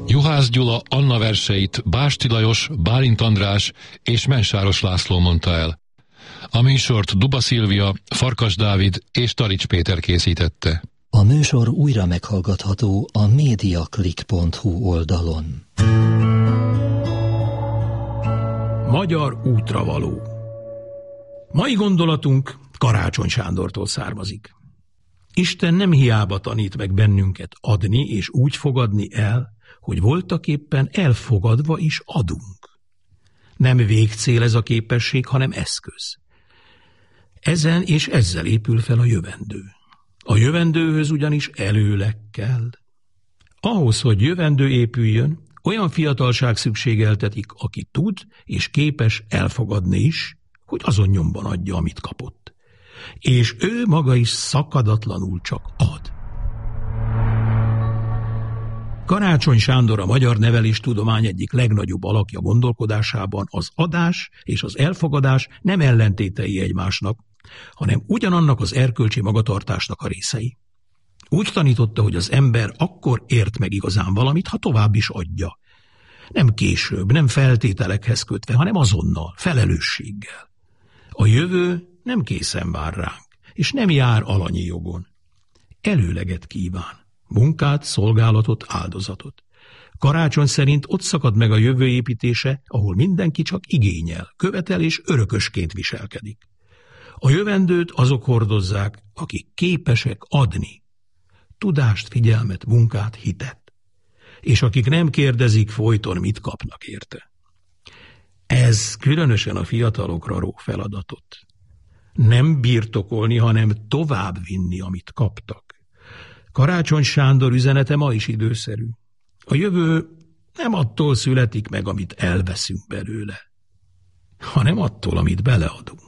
Juhász Gyula Anna verseit Básti Lajos, Bálint András és Mensáros László mondta el. A műsort Duba Szilvia, Farkas Dávid és Tarics Péter készítette. A műsor újra meghallgatható a mediaclick.hu oldalon. Magyar útravaló. Mai gondolatunk Karácsony Sándortól származik. Isten nem hiába tanít meg bennünket adni és úgy fogadni el, hogy voltaképpen elfogadva is adunk. Nem végcél ez a képesség, hanem eszköz. Ezen és ezzel épül fel a jövendő. A jövendőhöz ugyanis előleg kell. Ahhoz, hogy jövendő épüljön, olyan fiatalság szükségeltetik, aki tud és képes elfogadni is, hogy azon nyomban adja, amit kapott. És ő maga is szakadatlanul csak ad. Karácsony Sándor a magyar neveléstudomány egyik legnagyobb alakja gondolkodásában az adás és az elfogadás nem ellentétei egymásnak, hanem ugyanannak az erkölcsi magatartásnak a részei. Úgy tanította, hogy az ember akkor ért meg igazán valamit, ha tovább is adja. Nem később, nem feltételekhez kötve, hanem azonnal, felelősséggel. A jövő nem készen vár ránk, és nem jár alanyi jogon. Előleget kíván, munkát, szolgálatot, áldozatot. Karácsony szerint ott szakad meg a jövő építése, ahol mindenki csak igényel, követel és örökösként viselkedik. A jövendőt azok hordozzák, akik képesek adni. Tudást, figyelmet, munkát, hitet. És akik nem kérdezik folyton, mit kapnak érte. Ez különösen a fiatalokra ró feladatot. Nem birtokolni, hanem továbbvinni, amit kaptak. Karácsony Sándor üzenete ma is időszerű. A jövő nem attól születik meg, amit elveszünk belőle, hanem attól, amit beleadunk.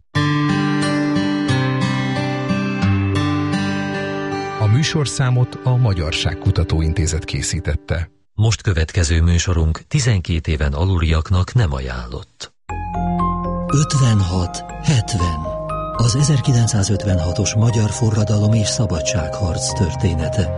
A műsorszámot a Magyarságkutató Intézet készítette. Most következő műsorunk 12 éven aluliaknak nem ajánlott. 56-70. Az 1956-os magyar forradalom és szabadságharc története.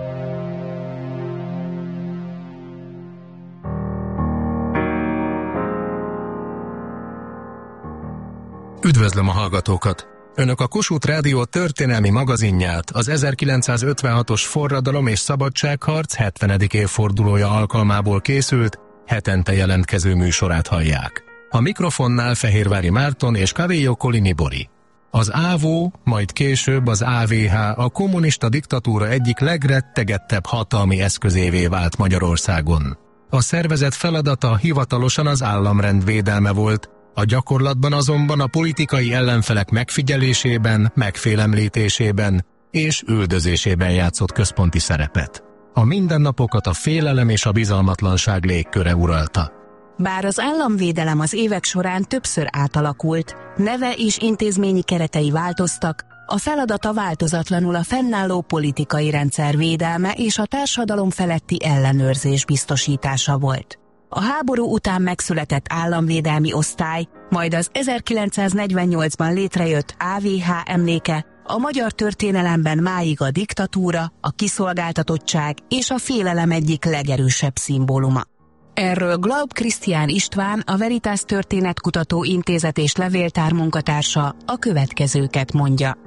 Üdvözlöm a hallgatókat! Önök a Kossuth Rádió történelmi magazinját, az 1956-os forradalom és szabadságharc 70. évfordulója alkalmából készült, hetente jelentkező műsorát hallják. A mikrofonnál Fehérvári Márton és Cavillo Colini Bori. Az AVO, majd később az AVH a kommunista diktatúra egyik legrettegettebb hatalmi eszközévé vált Magyarországon. A szervezet feladata hivatalosan az államrend védelme volt, a gyakorlatban azonban a politikai ellenfelek megfigyelésében, megfélemlítésében és üldözésében játszott központi szerepet. A mindennapokat a félelem és a bizalmatlanság légköre uralta. Bár az államvédelem az évek során többször átalakult, neve és intézményi keretei változtak, a feladata változatlanul a fennálló politikai rendszer védelme és a társadalom feletti ellenőrzés biztosítása volt. A háború után megszületett államvédelmi osztály, majd az 1948-ban létrejött AVH emléke, a magyar történelemben máig a diktatúra, a kiszolgáltatottság és a félelem egyik legerősebb szimbóluma. Erről Glaub Krisztián István, a Veritas Történetkutató Intézet és Levéltár munkatársa a következőket mondja.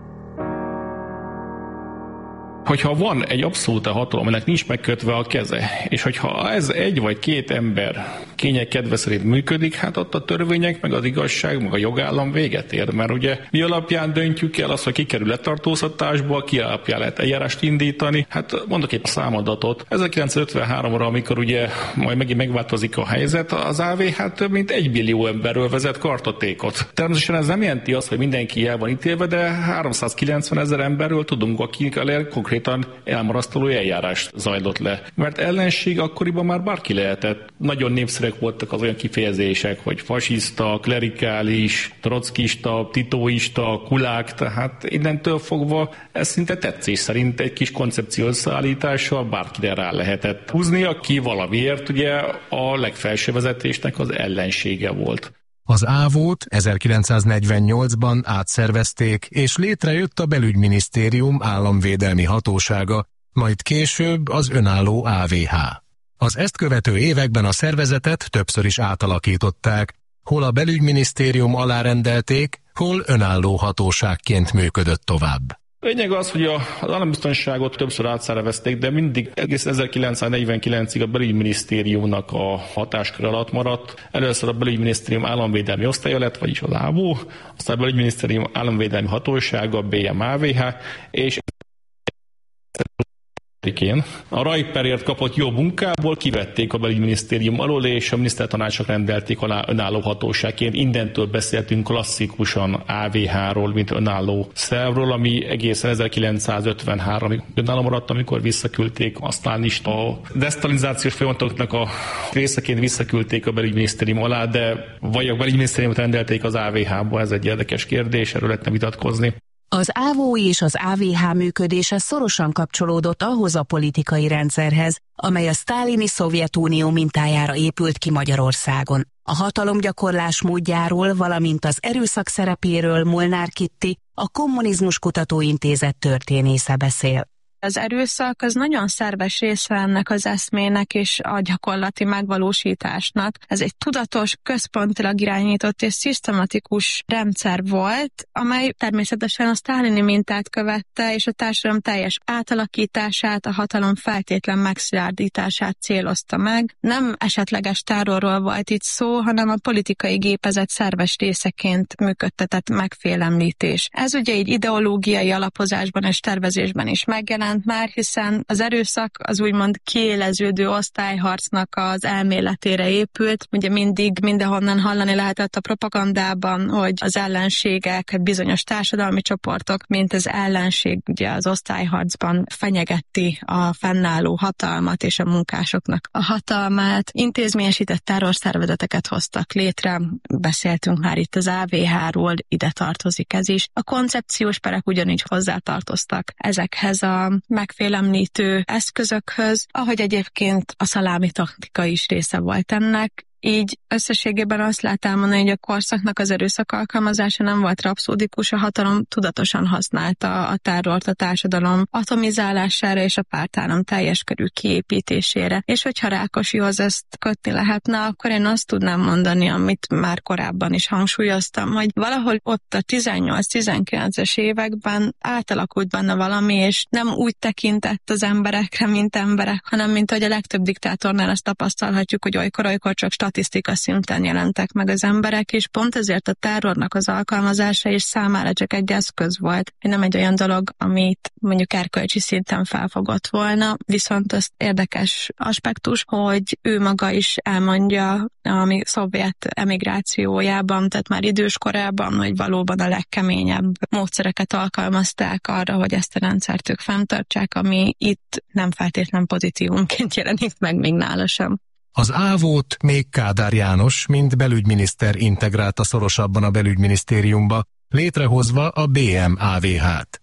Hogyha van egy abszolút hatalom, aminek nincs megkötve a keze, és hogyha ez egy vagy két ember kények kedve szerint működik, hát ott a törvények, meg az igazság, meg a jogállam véget ér. Mert ugye mi alapján döntjük el azt, hogy ki kerül letartóztatásba, ki alapján lehet eljárást indítani. Hát mondok egy számadatot. 1953-ra, amikor ugye majd megint megváltozik a helyzet, az AVH több mint 1 millió emberről vezet kartotékot. Természetesen ez nem jelenti azt, hogy mindenki el van ítélve, de 390 000 emberről tudunk, akik konkrétan elmarasztaló eljárás zajlott le. Mert ellenség akkoriban már bárki lehetett. Nagyon népszerűek voltak az olyan kifejezések, hogy fasiszta, klerikális, trockista, titóista, kulák, tehát innentől fogva ez szinte tetszés szerint egy kis koncepció összeállítással bárkire rá lehetett húzni, aki valamiért ugye a legfelső vezetésnek az ellensége volt. Az AVO-t 1948-ban átszervezték, és létrejött a Belügyminisztérium államvédelmi hatósága, majd később az önálló AVH. Az ezt követő években a szervezetet többször is átalakították, hol a belügyminisztérium alá rendelték, hol önálló hatóságként működött tovább. Lényeg az, hogy az állambiztonságot többször átszervezték, de mindig egész 1949-ig a belügyminisztériumnak a hatáskör alatt maradt. Először a belügyminisztérium államvédelmi osztálya lett, vagyis az ÁVO, aztán a belügyminisztérium államvédelmi hatósága, a BM-AVH, és a Rajperért kapott jó munkából kivették a belügyminisztérium alól, és a minisztertanácsok rendelték alá önálló hatóságként. Innentől beszéltünk klasszikusan AVH-ról, mint önálló szervről, ami egészen 1953-ig önálló maradt, amikor visszaküldték, aztán is a desztalinizációs folyamatoknak a részeként visszaküldték a belügyminisztérium alá, de vagy a belügyminisztériumot rendelték az AVH-ba, ez egy érdekes kérdés, erről lehetne vitatkozni. Az ÁVO és az AVH működése szorosan kapcsolódott ahhoz a politikai rendszerhez, amely a sztálini Szovjetunió mintájára épült ki Magyarországon. A hatalomgyakorlás módjáról, valamint az erőszak szerepéről Molnár Kitti, a Kommunizmus Kutatóintézet történésze beszél. Az erőszak az nagyon szerves része ennek az eszmének és a gyakorlati megvalósításnak. Ez egy tudatos, központilag irányított és szisztematikus rendszer volt, amely természetesen a sztálini mintát követte, és a társadalom teljes átalakítását, a hatalom feltétlen megszilárdítását célozta meg. Nem esetleges terrorról volt itt szó, hanem a politikai gépezet szerves részeként működtetett megfélemlítés. Ez ugye egy ideológiai alapozásban és tervezésben is megjelent már, hiszen az erőszak az úgymond kiéleződő osztályharcnak az elméletére épült. Ugye mindig mindenhonnan hallani lehetett a propagandában, hogy az ellenségek, bizonyos társadalmi csoportok, mint az ellenség ugye az osztályharcban fenyegeti a fennálló hatalmat és a munkásoknak a hatalmát. Intézményesített terrorszervezeteket hoztak létre, beszéltünk már itt az AVH-ról, ide tartozik ez is. A koncepciós perek ugyanígy hozzátartoztak ezekhez a megfélemlítő eszközökhöz, ahogy egyébként a szalámi taktika is része volt ennek. Így összességében azt lehet elmondani, hogy a korszaknak az erőszak alkalmazása nem volt rapszódikus, a hatalom tudatosan használta a terrort a társadalom atomizálására és a pártállam teljes körű kiépítésére. És hogyha Rákosihoz ezt kötni lehetne, akkor én azt tudnám mondani, amit már korábban is hangsúlyoztam, hogy valahol ott a 18-19-es években átalakult benne valami, és nem úgy tekintett az emberekre, mint emberek, hanem mint hogy a legtöbb diktátornál azt tapasztalhatjuk, hogy olykor csak statisztika szinten jelentek meg az emberek, és pont ezért a terrornak az alkalmazása is számára csak egy eszköz volt, nem egy olyan dolog, amit mondjuk erkölcsi szinten felfogott volna, viszont az érdekes aspektus, hogy ő maga is elmondja a szovjet emigrációjában, tehát már idős korában, hogy valóban a legkeményebb módszereket alkalmazták arra, hogy ezt a rendszert ők fenntartsák, ami itt nem feltétlen pozitívumként jelenik meg még nála sem. Az ÁVÓt még Kádár János, mint belügyminiszter integrálta szorosabban a belügyminisztériumba, létrehozva a BM-AVH-t.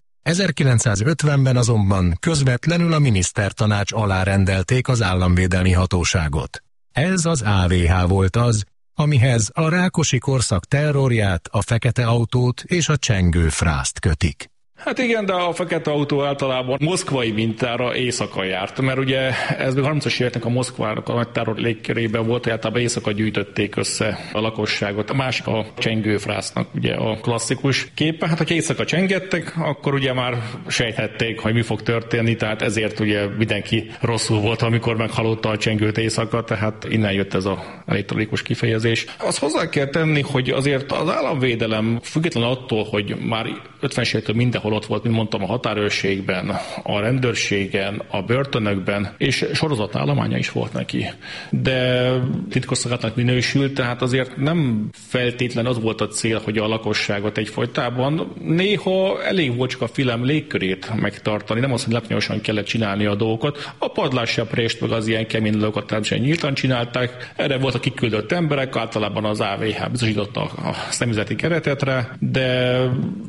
1950-ben azonban közvetlenül a minisztertanács alá rendelték az államvédelmi hatóságot. Ez az AVH volt az, amihez a Rákosi korszak terrorját, a fekete autót és a csengő frászt kötik. Hát igen, de a fekete autó általában moszkvai mintára éjszaka járt, mert ugye ez még a 30-as éveknek a Moszkvának a nagy terror légkörében volt, általában éjszaka gyűjtötték össze a lakosságot. A másik a csengőfrásznak ugye a klasszikus képe. Hát, hogyha éjszaka csengettek, akkor ugye már sejthették, hogy mi fog történni, tehát ezért ugye mindenki rosszul volt, amikor meghallotta a csengőt éjszaka, tehát innen jött ez a elektronikus kifejezés. Azt hozzá kell tenni, hogy azért az államvédelem függetlenül attól, hogy már 50-es évektől mindenhol ott volt, mint mondtam, a határőrségben, a rendőrségen, a börtönökben, és sorozatállománya is volt neki. De titkosszolgálatnak minősült, tehát azért nem feltétlen az volt a cél, hogy a lakosságot egyfolytában néha elég volt csak a film légkörét megtartani, nem az, hogy látványosan kellett csinálni a dolgokat. A padlássöprést, meg az ilyen kemény dolgokat természetesen nyíltan csinálták. Erre voltak kiküldött emberek, általában az AVH biztosította a személyzeti keretetre, de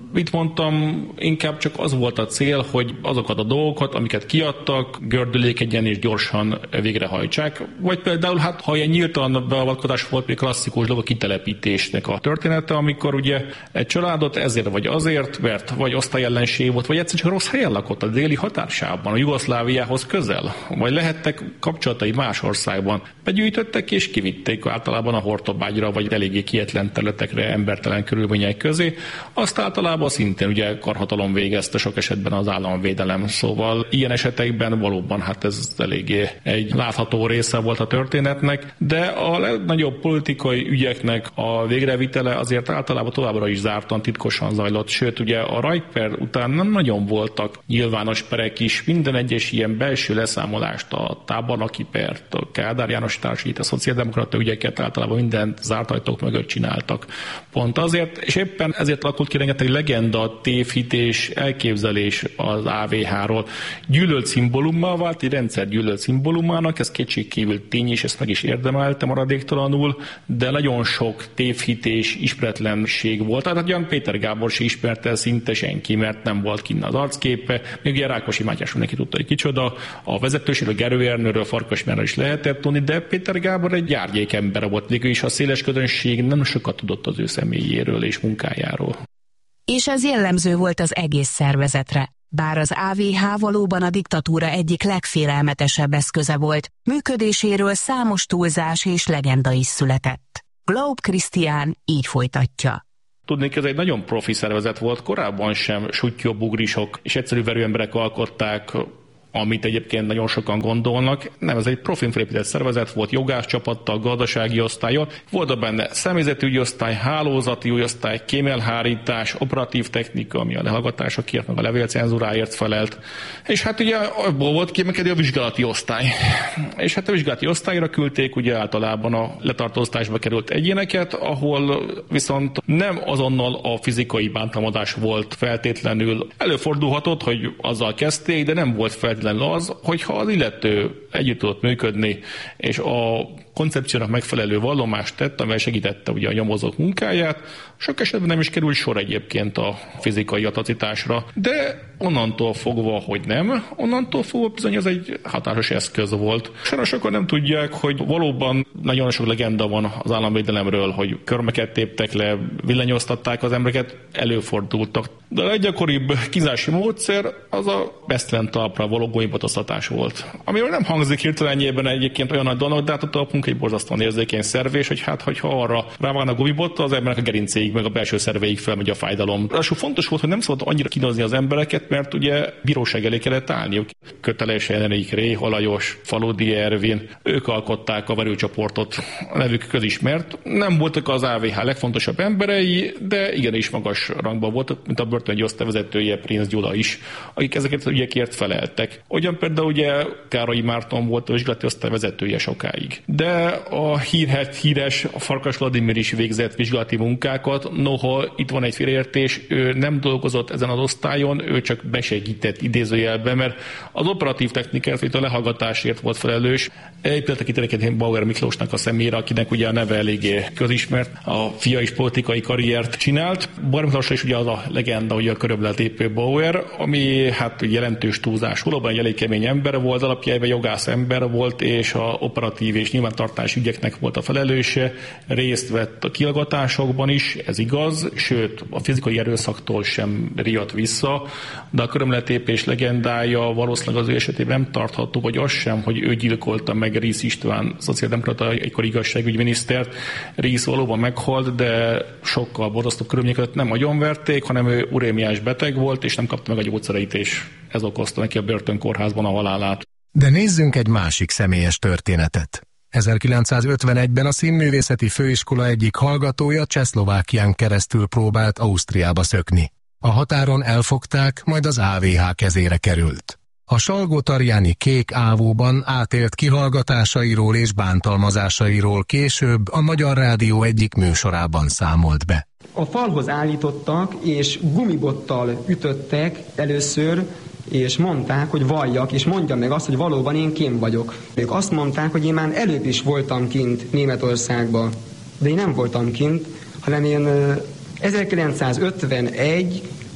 Mit mondtam, inkább csak az volt a cél, hogy azokat a dolgokat, amiket kiadtak, gördülékenyen és gyorsan végrehajtsák. Vagy például, hát ha ilyen nyíltan beavatkozás volt, még klasszikus dolog a kitelepítésnek a története, amikor ugye egy családot ezért vagy azért, mert vagy osztályellenség volt, vagy egyszerűen csak rossz helyen lakott a déli határsávban, a Jugoszláviához közel, vagy lehettek kapcsolatai más országban. Begyűjtöttek és kivitték általában a Hortobágyra, vagy eléggé kietlen területekre embertelen körülmények közé. Azt általában szintén ugye karhatalom végezte, sok esetben az államvédelem. Szóval ilyen esetekben valóban hát ez eléggé egy látható része volt a történetnek, de a legnagyobb politikai ügyeknek a végrevitele azért általában továbbra is zártan, titkosan zajlott. Sőt, ugye a Reich-per után nem nagyon voltak nyilvános perek is, minden egyes ilyen belső leszámolást, a tábornoki pert, a Kádár János társait, a szociáldemokrata ügyeket általában mindent zárt ajtók mögött csináltak. Pont azért, és éppen ezért alakult ki rengeteg legenda, tévhités, elképzelés az AVH-ról. Gyűlölt szimbólummal vált, egy rendszer gyűlölt szimbólumának, ez kétségkívül tény, és ezt meg is érdemelte maradéktalanul, de nagyon sok tévhités, ismeretlenség volt. Tehát Jan Péter Gábor se ismerte szinte senki, mert nem volt kinn az arcképe. Még ugye Rákosi Mátyás mindenki tudta, hogy kicsoda. A vezetőségről, Gerő Ernőről, Farkas Mihályról is lehetett tudni, de Péter Gábor egy gyárgyék ember volt, végül is a széles közönség nem sokat tudott az ő személyéről és munkájáról. És ez jellemző volt az egész szervezetre. Bár az AVH valóban a diktatúra egyik legfélelmetesebb eszköze volt, működéséről számos túlzás és legenda is született. Glaub Krisztián így folytatja. Tudnék, ez egy nagyon profi szervezet volt, korábban sem suttyó bugrisok és egyszerű verőemberek alkották, amit egyébként nagyon sokan gondolnak. Nem, ez egy profin felépített szervezet volt, jogász csapattal, gazdasági osztállyal. Volt benne személyzetügyi osztály, hálózati osztály, kémelhárítás, operatív technika, ami a lehallgatásokért, meg a levélcenzúráért felelt. És hát ugye abból volt kiemelkedő a vizsgálati osztály. És hát a vizsgálati osztályra küldték ugye általában a letartóztatásba került egyéneket, ahol viszont nem azonnal a fizikai bántalmazás volt feltétlenül. Előfordulhatott, hogy azzal kezdték, de nem volt feltétlenül az, hogyha az illető együtt tudott működni, és a koncepciónak megfelelő vallomást tett, amivel segítette ugye a nyomozók munkáját, sok esetben nem is került sor egyébként a fizikai atrocitásra, de onnantól fogva, hogy nem, onnantól fogva bizony ez egy hatásos eszköz volt. Sajnos sokan nem tudják, hogy valóban nagyon sok legenda van az államvédelemről, hogy körmeket téptek le, villanyoztatták az embereket, előfordultak. De a leggyakoribb kínzási módszer az a mesztelen talpra való gumibotoztatás volt. Amiről nem hangzik hirtelenjében egyébként olyan nagy dolog, de hát a talpunk egy borzasztóan érzékeny szervés, hogy hát, hogyha arra rávágnak a gumibotta, az embernek a gerincéig, meg a belső szerveig felmegy a fájdalom. Ráadásul fontos volt, hogy nem szabad annyira kínozni az embereket, mert ugye bíróság elé kellett állniuk. Kötelesen Enrik Réha Lajos, Faludi Ervin, ők alkották a verőcsoportot, a nevük közismert. Nem voltak az AVH legfontosabb emberei, de igenis magas rangban voltak, mint a börtönögi osztályvezetője, Prinz Gyula is, akik ezeket az ügyekért feleltek. Ugyan például ugye Károly Márton volt a vizsgálati osztályvezetője sokáig. De a híres Farkas Vladimir is végzett vizsgálati munkákat, noha itt van egy félreértés, ő nem dolgozott ezen az osztályon, ő csak besegített idézőjelben, mert az operatív technikát, vagy a lehallgatásért volt felelős. Egy példát kiterjedhetünk Bauer Miklósnak a személyre, akinek ugye a neve eléggé közismert, a fia is politikai karriert csinált. Bauer Miklósra is ugye az a legenda, ugye a köröbleltépő Bauer, ami hát jelentős túlzás. Valóban egy elég kemény ember volt, alapjában jogász ember volt, és a operatív és nyilvántartási ügyeknek volt a felelőse, részt vett a kihallgatásokban is, ez igaz, sőt, a fizikai erőszaktól sem riadt vissza, de a körömletépés legendája valószínűleg az ő esetében nem tartható, vagy az sem, hogy ő gyilkolta meg Rész István, szociáldemokrata, egykor igazságügyminisztert. Rész valóban meghalt, de sokkal borzasztóbb körülmények között nem agyonverték, hanem ő urémiás beteg volt, és nem kapta meg a gyógyszereit, és ez okozta neki a börtönkórházban a halálát. De nézzünk egy másik személyes történetet. 1951-ben a Színművészeti Főiskola egyik hallgatója Csehszlovákián keresztül próbált Ausztriába szökni. A határon elfogták, majd az AVH kezére került. A Salgótarjáni Kék Ávóban átélt kihallgatásairól és bántalmazásairól később a Magyar Rádió egyik műsorában számolt be. A falhoz állítottak és gumibottal ütöttek először, és mondták, hogy valljak, és mondjam meg azt, hogy valóban én kint vagyok. Ők azt mondták, hogy én már előbb is voltam kint Németországban, de én nem voltam kint, hanem én 1951.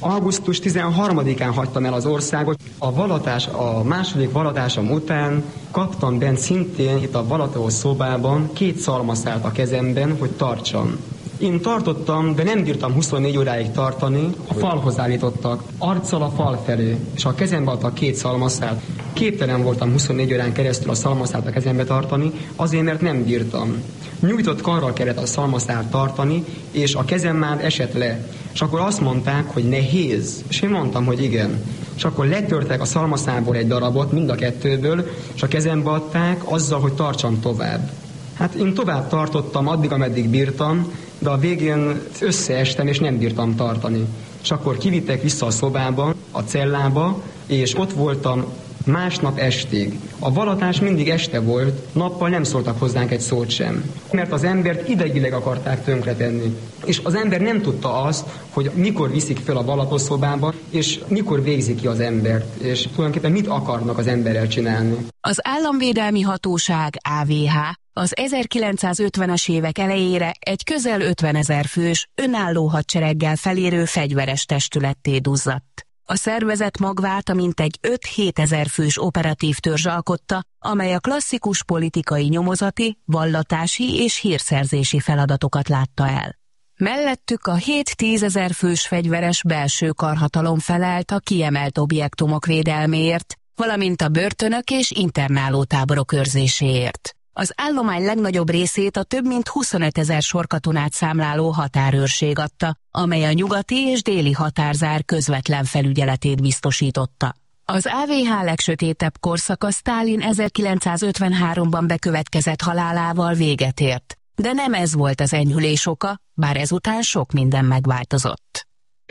Augusztus 13-án hagytam el az országot. A második valatásom után kaptam bent szintén itt a valató szobában 2 szalmaszált a kezemben, hogy tartsam. Én tartottam, de nem bírtam 24 óráig tartani. A falhoz állítottak, arccal a fal felé, és a kezembe adtak 2 szalmaszált. Képtelen voltam 24 órán keresztül a szalmaszált a kezembe tartani, azért, mert nem bírtam. Nyújtott karral kellett a szalmaszált tartani, és a kezem már esett le. És akkor azt mondták, hogy nehéz. És én mondtam, hogy igen. És akkor letörtek a szalmaszálból egy darabot, mind a 2-ből, és a kezembe adták azzal, hogy tartsam tovább. Hát én tovább tartottam addig, ameddig bírtam, de a végén összeestem, és nem bírtam tartani. És akkor kivittek vissza a szobába, a cellába, és ott voltam másnap estig. A valatás mindig este volt, nappal nem szóltak hozzánk egy szót sem. Mert az embert idegileg akarták tönkretenni. És az ember nem tudta azt, hogy mikor viszik fel a valatószobába, és mikor végzik ki az embert, és tulajdonképpen mit akarnak az emberrel csinálni. Az Államvédelmi Hatóság AVH az 1950-es évek elejére egy közel 50 000 fős, önálló hadsereggel felérő fegyveres testületté duzzadt. A szervezet magvát mintegy 5-7 000 fős operatív törzs alkotta, amely a klasszikus politikai nyomozati, vallatási és hírszerzési feladatokat látta el. Mellettük a 7-10 000 fős fegyveres belső karhatalom felelt a kiemelt objektumok védelméért, valamint a börtönök és internálótáborok őrzéséért. Az állomány legnagyobb részét a több mint 25 000 sorkatonát számláló határőrség adta, amely a nyugati és déli határzár közvetlen felügyeletét biztosította. Az AVH legsötétebb korszaka Sztálin 1953-ban bekövetkezett halálával véget ért, de nem ez volt az enyhülés oka, bár ezután sok minden megváltozott.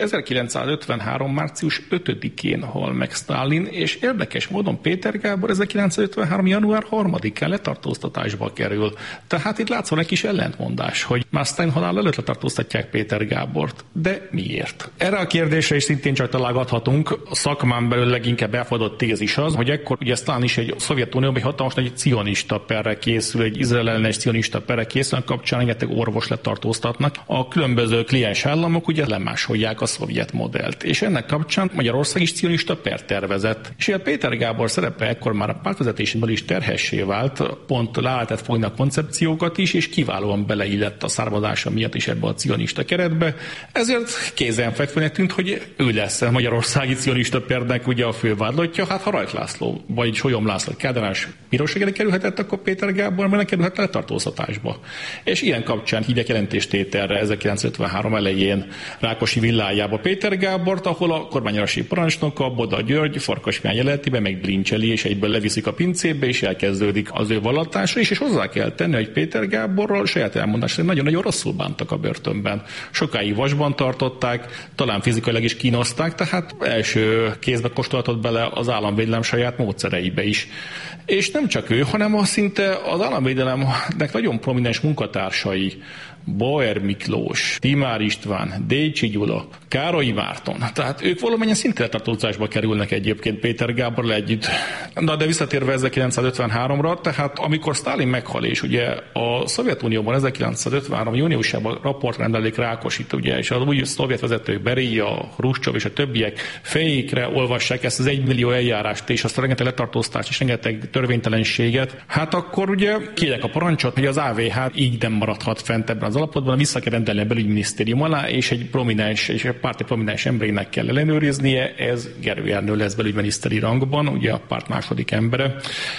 1953. március 5-én hal meg Sztálin, és érdekes módon Péter Gábor 1953. január 3-án letartóztatásba kerül. Tehát itt látszol egy kis ellentmondás, hogy már Sztálin halál előtt letartóztatják Péter Gábort. De miért? Erre a kérdésre is szintén csak találgathatunk. A szakmán belül leginkább elfogadott tézis az, hogy ekkor ugye Sztálin is egy Szovjetunióban egy hatalmas nagy cionista perre készül, egy izrael ellenes cionista perre készül, a kapcsán rengeteg orvos letartóztatnak. A különböző kliens államok ugye lemásolják a szovjet modellt. És ennek kapcsán Magyarország is cionista pert tervezett. És Péter Gábor szerepe ekkor már a pártvezetésből is terhessé vált, pont le lehetett fogni a koncepciókat is, és kiválóan beleillett a származása miatt is ebbe a cionista keretbe. Ezért kézenfekvőnek tűnt, hogy ő lesz a magyarországi cionista pernek ugye a fővádlottja. Hát ha Rajk László vagy Solyom László Kádárás bíróság elé kerülhetett, akkor Péter Gábor meg kerülhet letartóztatásba. És ilyen kapcsán hívják jelentéstételre 1953 elején Rákosi villájába Péter Gábort, ahol a kormányőrsi parancsnoka, Boda György Farkas Mihály jelenetében megblincseli, és egyből leviszik a pincébe, és elkezdődik az ő vallatása is, és hozzá kell tenni, hogy Péter Gáborral saját elmondásra nagyon-nagyon rosszul bántak a börtönben. Sokáig vasban tartották, talán fizikailag is kínozták, tehát első kézbe kóstolhatott bele az államvédelem saját módszereibe is. És nem csak ő, hanem szinte az államvédelemnek nagyon prominens munkatársai, Bauer Miklós, Timár István, Décsi Gyula, Károly Márton. Tehát ők valamennyien szinte letartóztatásba kerülnek egyébként Péter Gáborral együtt. Na, de visszatérve 1953-ra, tehát amikor Sztálin meghal, és ugye a Szovjetunióban 1953. júniusában raportrendelik Rákosit, ugye, és az új szovjet vezetők, Berija, Hruscsov és a többiek fejékre olvassák ezt az 1 millió eljárást, és azt a rengeteg letartóztást és rengeteg törvénytelenséget, hát akkor ugye kiadják a parancsot, hogy az AVH így nem maradhat fent ebben az alapotban, vissza kell rendelni a belügyminisztérium alá, és egy prominens és egy párti prominens emberének kell ellenőriznie, ez Gerő Ernő lesz belügyminiszteri rangban, ugye a párt második embere.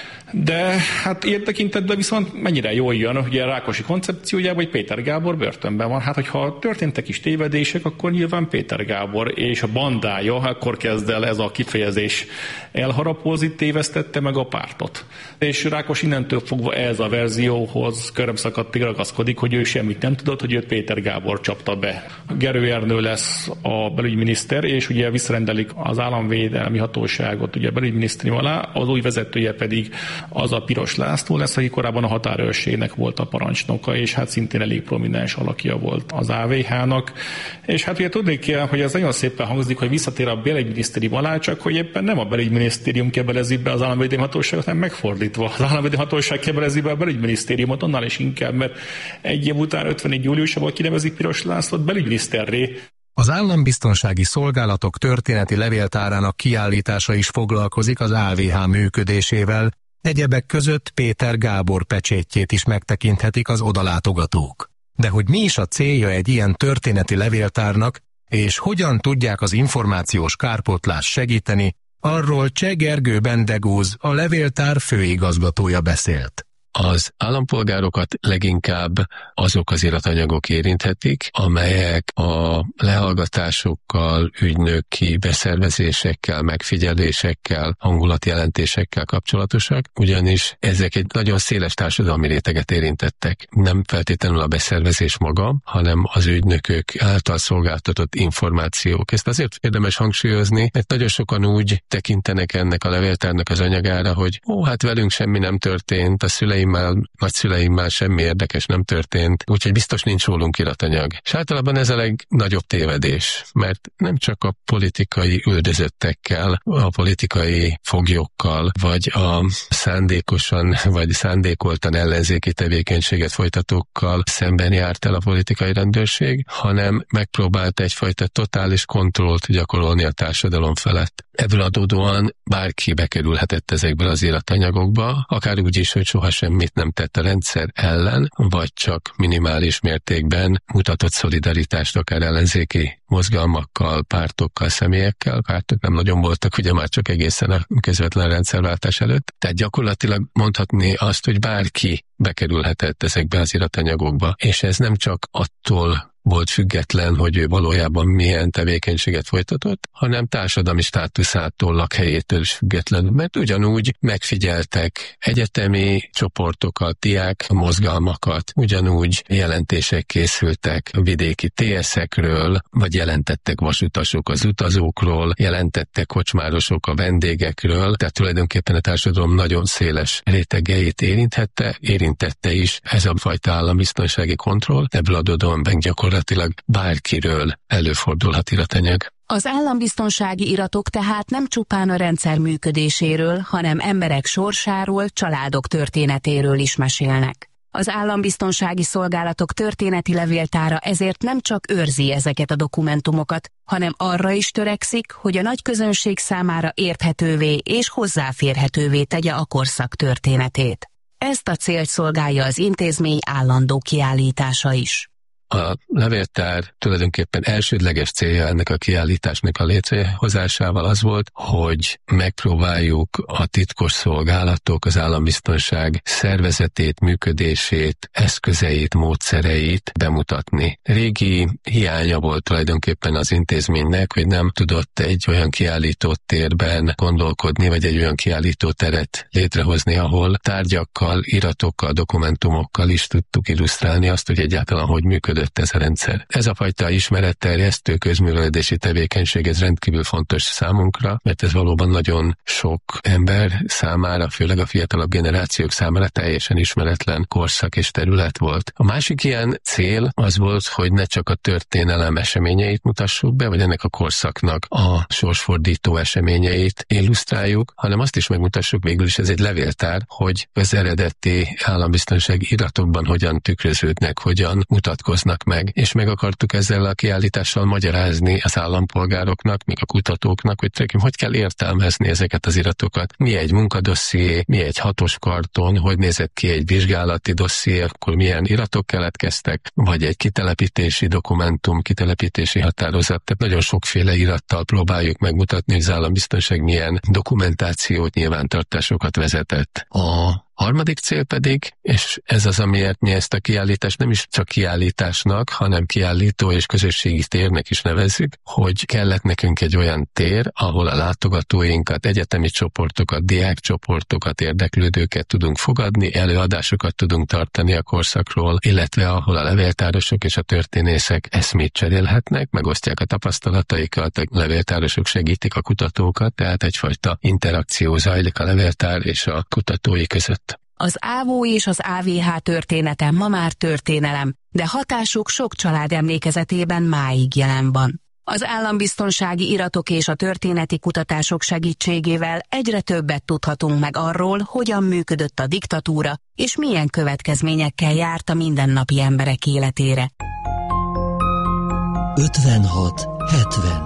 De hát ilyen tekintetben viszont mennyire jól jön, ugye a Rákosi koncepciójában, hogy Péter Gábor börtönben van. Hát, hogyha történtek is tévedések, akkor nyilván Péter Gábor és a bandája, akkor kezd el ez a kifejezés elharapózni, tévesztette meg a pártot. És Rákos innentől fogva ez a verzióhoz körömszakadtig ragaszkodik, hogy ő semmit nem tudott, hogy őt Péter Gábor csapta be. Gerő Ernő lesz a belügyminiszter, és ugye visszarendelik az államvédelmi hatóságot ugye a belügyminisztérium alá, az új vezetője pedig az a Piros László lesz, aki korábban a határőrségnek volt a parancsnoka, és hát szintén elég prominens alakja volt az AVH-nak. És hát ugye tudni kell, hogy ez nagyon szépen hangzik, hogy visszatér a belügyminisztérium alá, csak hogy éppen nem a belügyminisztérium kebelezi be az államvédelmi hatóságot, hanem megfordítva. Az államvédelmi hatóság kebelezi be a belügyminisztériumot, annál is inkább, mert egy év után 54. júliusában kinevezik Piros Lászlót belügyminiszterré. Az állambiztonsági szolgálatok történeti levéltárának kiállítása is foglalkozik az AVH működésével, egyebek között Péter Gábor pecsétjét is megtekinthetik az odalátogatók. De hogy mi is a célja egy ilyen történeti levéltárnak, és hogyan tudják az információs kárpótlást segíteni, arról Cseh Gergő Bendegúz, a levéltár főigazgatója beszélt. Az állampolgárokat leginkább azok az iratanyagok érinthetik, amelyek a lehallgatásokkal, ügynöki beszervezésekkel, megfigyelésekkel, hangulatjelentésekkel kapcsolatosak, ugyanis ezek egy nagyon széles társadalmi réteget érintettek. Nem feltétlenül a beszervezés maga, hanem az ügynökök által szolgáltatott információk. Ezt azért érdemes hangsúlyozni, mert nagyon sokan úgy tekintenek ennek a levéltárnak az anyagára, hogy hát velünk semmi nem történt, a nagyszüleimmel semmi érdekes nem történt, úgyhogy biztos nincs rólunk iratanyag. És általában ez a legnagyobb tévedés, mert nem csak a politikai üldözöttekkel, a politikai foglyokkal, vagy a szándékosan, vagy szándékoltan ellenzéki tevékenységet folytatókkal szemben járt el a politikai rendőrség, hanem megpróbált egyfajta totális kontrollt gyakorolni a társadalom felett. Ebből adódóan bárki bekerülhetett ezekből az iratanyagokba, akár úgy is, hogy soha semmit nem tett a rendszer ellen, vagy csak minimális mértékben mutatott szolidaritást akár ellenzéki mozgalmakkal, pártokkal, személyekkel. Pártok nem nagyon voltak, ugye már csak egészen a közvetlen rendszerváltás előtt. Tehát gyakorlatilag mondhatni azt, hogy bárki bekerülhetett ezekbe az iratanyagokba, és ez nem csak attól volt független, hogy ő valójában milyen tevékenységet folytatott, hanem társadalmi státuszától, lakhelyétől is függetlenül, mert ugyanúgy megfigyeltek egyetemi csoportokat, diák mozgalmakat, ugyanúgy jelentések készültek vidéki TS-ekről, vagy jelentettek vasutasok az utazókról, jelentettek kocsmárosok a vendégekről, tehát tulajdonképpen a társadalom nagyon széles rétegeit érintette is ez a fajta állambiztonsági kontroll, ebből adódóan gyakorlatilag bárkiről előfordulhat iratanyag. Az állambiztonsági iratok tehát nem csupán a rendszer működéséről, hanem emberek sorsáról, családok történetéről is mesélnek. Az állambiztonsági szolgálatok történeti levéltára ezért nem csak őrzi ezeket a dokumentumokat, hanem arra is törekszik, hogy a nagy közönség számára érthetővé és hozzáférhetővé tegye a korszak történetét. Ezt a célt szolgálja az intézmény állandó kiállítása is. A levéltár tulajdonképpen elsődleges célja ennek a kiállításnak a létrehozásával az volt, hogy megpróbáljuk a titkos szolgálatok, az állambiztonság szervezetét, működését, eszközeit, módszereit bemutatni. Régi hiánya volt tulajdonképpen az intézménynek, hogy nem tudott egy olyan kiállítótérben gondolkodni, vagy egy olyan kiállítóteret létrehozni, ahol tárgyakkal, iratokkal, dokumentumokkal is tudtuk illusztrálni azt, hogy egyáltalán hogy működött ez a rendszer. Ez a fajta ismeretterjesztő közművelődési tevékenység, ez rendkívül fontos számunkra, mert ez valóban nagyon sok ember számára, főleg a fiatalabb generációk számára teljesen ismeretlen korszak és terület volt. A másik ilyen cél az volt, hogy ne csak a történelem eseményeit mutassuk be, vagy ennek a korszaknak a sorsfordító eseményeit illusztráljuk, hanem azt is megmutassuk, végül is ez egy levéltár, hogy az eredeti állambiztonsági iratokban hogyan tükröződnek, hogyan mutatkoznak meg, és meg akartuk ezzel a kiállítással magyarázni az állampolgároknak, még a kutatóknak, hogy kell értelmezni ezeket az iratokat. Mi egy munkadosszié, mi egy 6-os karton, hogy nézett ki egy vizsgálati dosszié, akkor milyen iratok keletkeztek, vagy egy kitelepítési dokumentum, kitelepítési határozat. Tehát nagyon sokféle irattal próbáljuk megmutatni, hogy az állambiztonság milyen dokumentációt, nyilvántartásokat vezetett. A harmadik cél pedig, és ez az, amiért mi ezt a kiállítást nem is csak kiállításnak, hanem kiállító és közösségi térnek is nevezzük, hogy kellett nekünk egy olyan tér, ahol a látogatóinkat, egyetemi csoportokat, diákcsoportokat, érdeklődőket tudunk fogadni, előadásokat tudunk tartani a korszakról, illetve ahol a levéltárosok és a történészek eszmét cserélhetnek, megosztják a tapasztalataikat, a levéltárosok segítik a kutatókat, tehát egyfajta interakció zajlik a levéltár és a kutatói között. Az ÁVÓ és az AVH története ma már történelem, de hatásuk sok család emlékezetében máig jelen van. Az állambiztonsági iratok és a történeti kutatások segítségével egyre többet tudhatunk meg arról, hogyan működött a diktatúra, és milyen következményekkel járt a mindennapi emberek életére. 56 70.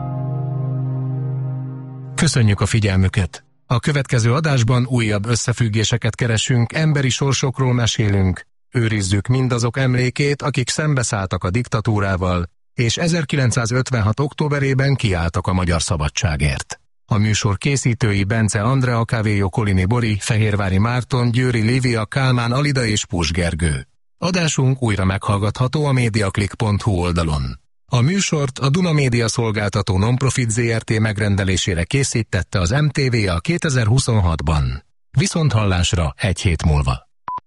Köszönjük a figyelmüket! A következő adásban újabb összefüggéseket keresünk, emberi sorsokról mesélünk. Őrizzük mindazok emlékét, akik szembeszálltak a diktatúrával, és 1956. októberében kiálltak a magyar szabadságért. A műsor készítői Bence Andrea, Kávéjó Kolini Bori, Fehérvári Márton, Győri Lívia, Kálmán Alida és Pus Gergő. Adásunk újra meghallgatható a mediaclick.hu oldalon. A műsort a Duna Média Szolgáltató Nonprofit Zrt. Megrendelésére készítette az MTV a 2026-ban. Viszonthallásra egy hét múlva.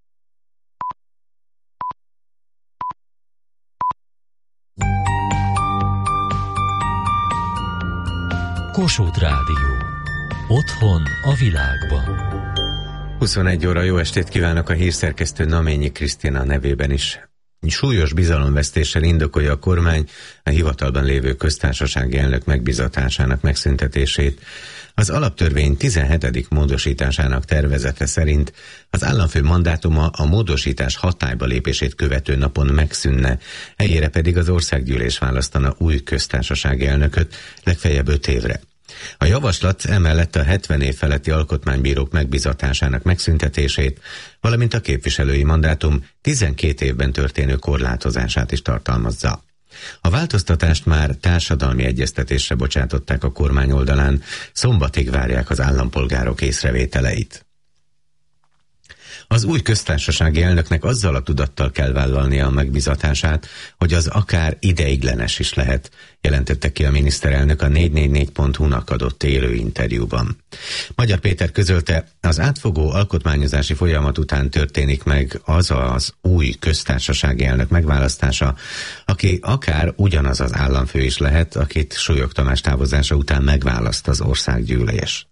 Kossuth Rádió. Otthon a világban. 21 óra, jó estét kívánok, a hírszerkesztő Naményi Krisztina nevében is. Súlyos bizalomvesztéssel indokolja a kormány a hivatalban lévő köztársasági elnök megbizatásának megszüntetését. Az alaptörvény 17. módosításának tervezete szerint az államfő mandátuma a módosítás hatályba lépését követő napon megszűnne, helyére pedig az országgyűlés választana új köztársasági elnököt, legfeljebb 5 évre. A javaslat emellett a 70 év feletti alkotmánybírók megbizatásának megszüntetését, valamint a képviselői mandátum 12 évben történő korlátozását is tartalmazza. A változtatást már társadalmi egyeztetésre bocsátották a kormány oldalán, szombatig várják az állampolgárok észrevételeit. Az új köztársasági elnöknek azzal a tudattal kell vállalnia a megbizatását, hogy az akár ideiglenes is lehet, jelentette ki a miniszterelnök a 444.hu-nak adott élő interjúban. Magyar Péter közölte, az átfogó alkotmányozási folyamat után történik meg az új köztársasági elnök megválasztása, aki akár ugyanaz az államfő is lehet, akit Súlyog Tamás távozása után megválaszt az országgyűlés.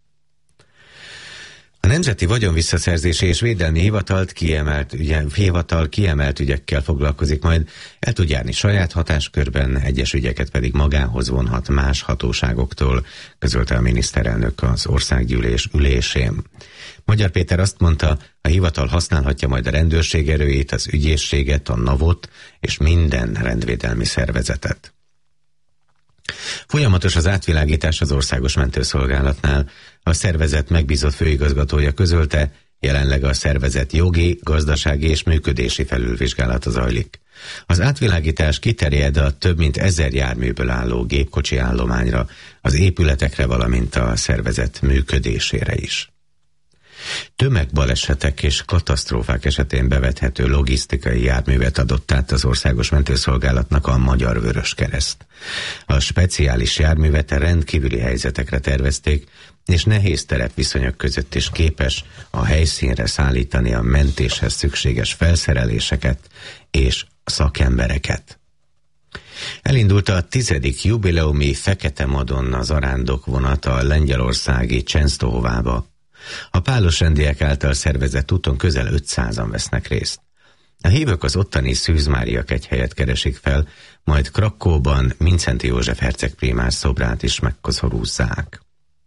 A Nemzeti Vagyonvisszaszerzési és Védelmi Hivatal kiemelt ügyekkel foglalkozik majd, el tud járni saját hatáskörben, egyes ügyeket pedig magához vonhat más hatóságoktól, közölte a miniszterelnök az országgyűlés ülésén. Magyar Péter azt mondta, a hivatal használhatja majd a rendőrség erőit, az ügyészséget, a NAV-ot és minden rendvédelmi szervezetet. Folyamatos az átvilágítás az Országos Mentőszolgálatnál. A szervezet megbízott főigazgatója közölte, jelenleg a szervezet jogi, gazdasági és működési felülvizsgálata zajlik. Az átvilágítás kiterjed a több mint 1000 járműből álló gépkocsi állományra, az épületekre, valamint a szervezet működésére is. Tömegbalesetek és katasztrófák esetén bevethető logisztikai járművet adott át az Országos Mentőszolgálatnak a Magyar Vöröskereszt. A speciális járművet rendkívüli helyzetekre tervezték, és nehéz terepviszonyok között is képes a helyszínre szállítani a mentéshez szükséges felszereléseket és szakembereket. Elindult a 10. jubileumi Fekete Madonna zarándok vonat a lengyelországi Csensztohovába. A pálosrendiek által szervezett úton közel 500-an vesznek részt. A hívők az ottani Szűz Mária kegyhelyet keresik fel, majd Krakóban Mindszenty József herceg primár szobrát is megkoszorúzzák.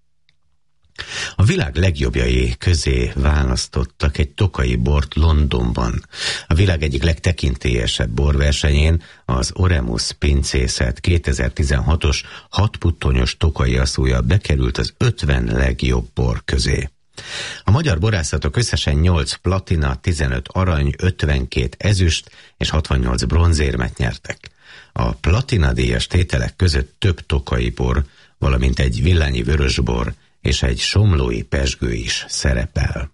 A világ legjobbjai közé választottak egy tokai bort Londonban. A világ egyik legtekintélyesebb borversenyén, az Oremus pincészet 2016-os 6 puttonyos tokai asszúja bekerült az 50 legjobb bor közé. A magyar borászatok összesen 8 platina, 15 arany, 52 ezüst és 68 bronzérmet nyertek. A platina díjas tételek között több tokai bor, valamint egy villányi vörösbor és egy somlói pezsgő is szerepel.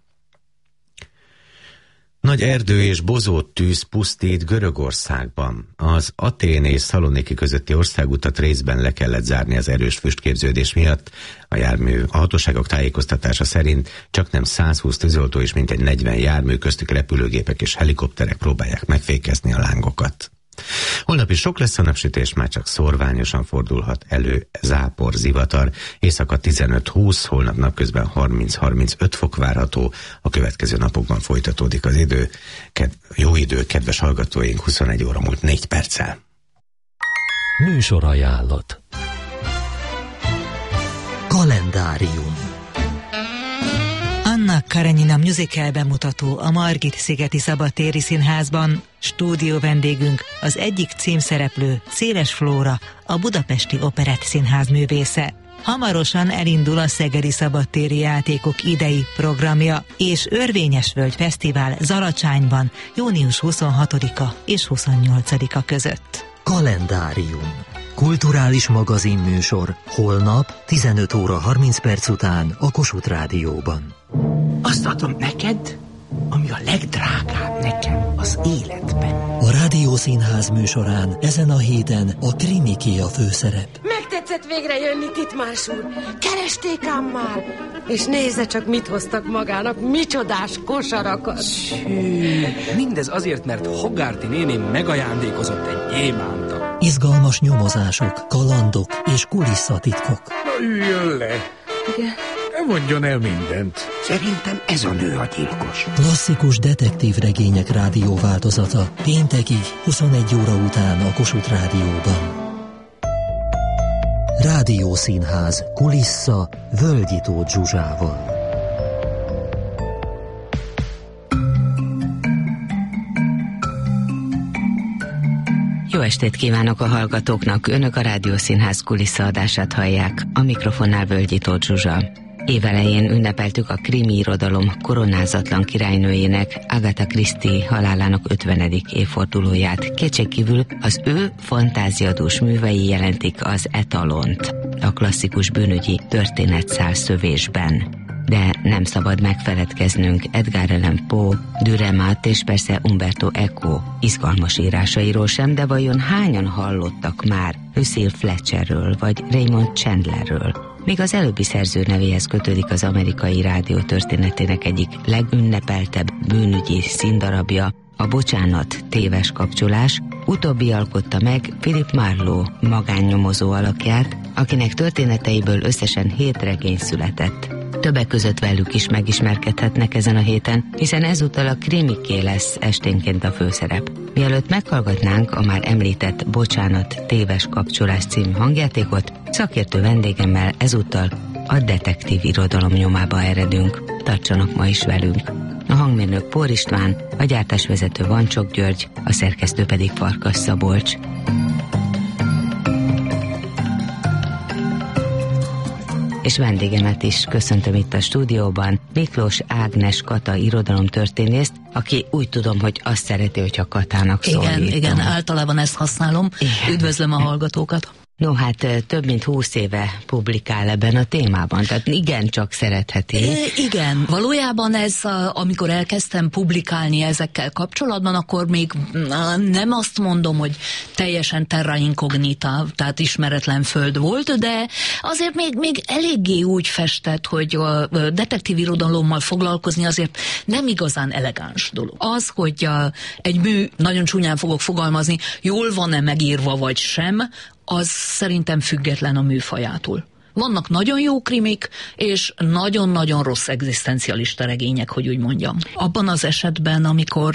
Nagy erdő és bozót tűz pusztít Görögországban. Az Atén és Szaloniki közötti országutat részben le kellett zárni az erős füstképződés miatt. A hatóságok tájékoztatása szerint csaknem 120 tűzoltó és mintegy 40 jármű, köztük repülőgépek és helikopterek próbálják megfékezni a lángokat. Holnap is sok lesz a napsütés, már csak szorványosan fordulhat elő zápor, zivatar. Éjszaka 15-20, holnap napközben 30-35 fok várható. A következő napokban folytatódik az idő. Jó idő, kedves hallgatóink, 21 óra múlt 4 perccel. Műsorajánlat. Kalendárium. Anna Anna Karenina musical bemutató a Margit-szigeti Szabadtéri Színházban. Stúdió vendégünk az egyik címszereplő, Széles Flóra, a Budapesti Operett Színház művésze. Hamarosan elindul a Szegedi Szabadtéri Játékok idei programja, és Örvényesvölgy Fesztivál Zalacsányban június 26-a és 28-a között. Kalendárium. Kulturális magazinműsor holnap 15 óra 30 perc után a Kossuth Rádióban. Azt adom neked, ami a legdrágább nekem az életben. A Rádiószínház műsorán ezen a héten a krimiké a főszerep. Megtetszett végre jönni, Titmárs úr. Keresték ám már. És nézze csak, mit hoztak magának, micsodás kosarakat. Mindez azért, mert Hogarty néném megajándékozott egy gyémánta. Izgalmas nyomozások, kalandok és kulisszatitkok. Üljön le. Igen? Mondjon el mindent. Szerintem ez a nő a gyilkos. Klasszikus detektív regények rádióváltozata péntekig 21 óra után a Kossuth Rádióban. Rádiószínház kulissza Völgyi Tóth Zsuzsával. Jó estét kívánok a hallgatóknak! Önök a Rádiószínház kuliszaadását hallják. A mikrofonnál Völgyi Tóth Zsuzsa. Évelején ünnepeltük a krimi irodalom koronázatlan királynőjének, Agatha Christie halálának 50. évfordulóját. Kétségkívül az ő fantáziadús művei jelentik az etalont a klasszikus bűnügyi történetszál szövésben. De nem szabad megfeledkeznünk Edgar Allan Poe, Duremat és persze Umberto Eco izgalmas írásairól sem, de vajon hányan hallottak már Lucille Fletcherről vagy Raymond Chandlerről? Még az előbbi szerző nevéhez kötődik az amerikai rádió történetének egyik legünnepeltebb bűnügyi színdarabja, a Bocsánat, téves kapcsolás. Utóbbi alkotta meg Philip Marlowe magánnyomozó alakját, akinek történeteiből összesen 7 regény született. Többek között velük is megismerkedhetnek ezen a héten, hiszen ezúttal a krimiké lesz esténként a főszerep. Mielőtt meghallgatnánk a már említett Bocsánat, téves kapcsolás című hangjátékot, szakértő vendégemmel ezúttal a detektív irodalom nyomába eredünk. Tartsanak ma is velünk! A hangmérnök Pór István, a gyártásvezető Vancsok György, a szerkesztő pedig Farkas Szabolcs. És vendégemet is köszöntöm itt a stúdióban, Miklós Ágnes Kata irodalomtörténészt, aki úgy tudom, hogy azt szereti, hogyha Katának szólítom. Igen, általában ezt használom. Igen. Üdvözlöm a hallgatókat. No, hát több mint 20 éve publikál ebben a témában, tehát igencsak szeretheti. Igen, valójában ez, amikor elkezdtem publikálni ezekkel kapcsolatban, akkor még nem azt mondom, hogy teljesen terra incognita, tehát ismeretlen föld volt, de azért még eléggé úgy festett, hogy a detektív irodalommal foglalkozni azért nem igazán elegáns dolog. Az, hogy egy mű, nagyon csúnyán fogok fogalmazni, jól van-e megírva vagy sem, az szerintem független a műfajától. Vannak nagyon jó krimik, és nagyon-nagyon rossz egzisztencialista regények, hogy úgy mondjam. Abban az esetben, amikor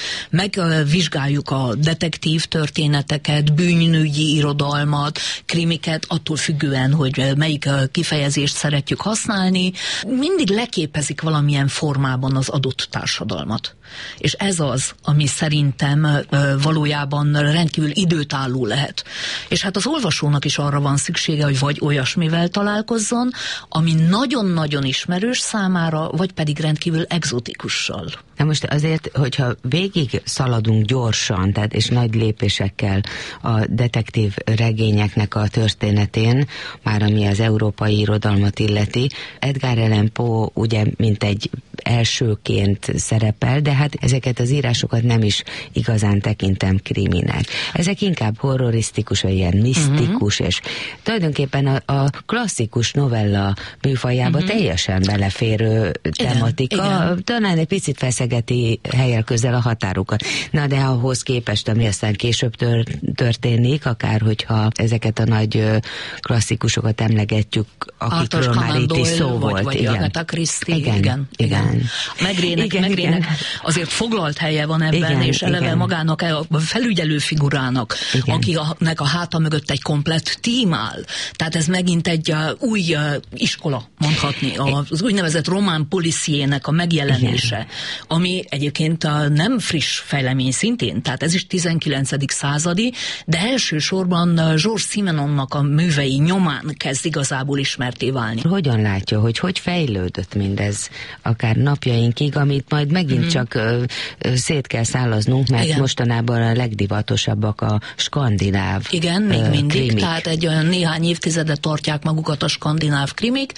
megvizsgáljuk a detektív történeteket, bűnügyi irodalmat, krimiket, attól függően, hogy melyik kifejezést szeretjük használni, mindig leképezik valamilyen formában az adott társadalmat. És ez az, ami szerintem valójában rendkívül időtálló lehet. És hát az olvasónak is arra van szüksége, hogy vagy olyasmivel találkozzon, ami nagyon-nagyon ismerős számára, vagy pedig rendkívül egzotikussal. Na most azért, hogyha végig szaladunk gyorsan, tehát és nagy lépésekkel a detektív regényeknek a történetén, már ami az európai irodalmat illeti, Edgar Allan Poe ugye mint egy elsőként szerepel, de hát ezeket az írásokat nem is igazán tekintem kriminek. Ezek inkább horrorisztikus, vagy ilyen misztikus, és tulajdonképpen a klasszikus novella műfajába teljesen beleférő tematika, talán egy picit feszegeti helyel közel a határokat. Na de ahhoz képest, ami aztán később történik, akár hogyha ezeket a nagy klasszikusokat emlegetjük, akikről már itt is szó volt. Vagy Agatha Christie, igen. Megrének azért foglalt helye van ebben, és eleve magának a felügyelő figurának, akinek a háta mögött egy komplett tím áll. Tehát ez megint egy új iskola, mondhatni, az úgynevezett román policiének a megjelenése, ami egyébként nem friss fejlemény szintén, tehát ez is 19. századi, de elsősorban Georges Simenonnak a művei nyomán kezd igazából ismerté válni. Hogyan látja, hogy fejlődött mindez akár napjainkig, amit majd megint csak szét kell szállaznunk, mert mostanában a legdivatosabbak a skandináv még mindig, krimik. Tehát egy olyan néhány évtizede tartják magukat a skandináv krimik.